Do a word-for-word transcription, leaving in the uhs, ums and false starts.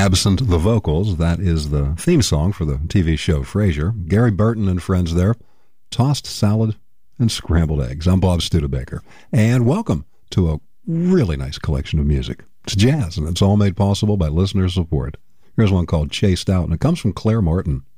absent the vocals, that is the theme song for the T V show Frasier. Gary Burton and friends there. Tossed salad and scrambled eggs. I'm Bob Studebaker. And welcome to a really nice collection of music. It's jazz, and it's all made possible by listener support. Here's one called Chased Out, and it comes from Claire Martin.